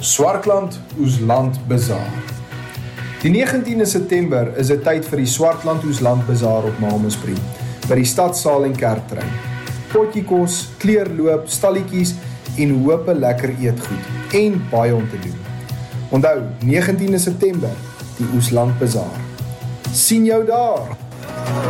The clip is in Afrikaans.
Swartland Oesland Bazaar. Die 19de September is dit tyd vir die Swartland Oesland Bazaar op Mamaspree, by die Stadsaal en Kerktrein. Potjie kos, kleurloop, stalletjies en hoop lekker eetgoed en baie om te doen. Onthou, 19de September, die Oesland Bazaar. Sien jou daar!